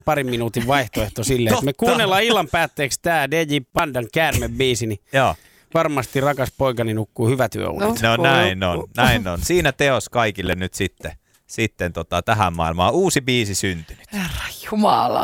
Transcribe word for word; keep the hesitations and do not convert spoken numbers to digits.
parin minuutin vaihtoehto silleen, että me kuunnellaan illan päätteeksi tää D J Pandan Käärme-biisi, niin Joo. varmasti rakas poikani nukkuu hyvät yöunet. No, no näin on, näin on. Siinä teos kaikille nyt sitten, sitten tota, tähän maailmaan. Uusi biisi syntynyt. Herra Jumala.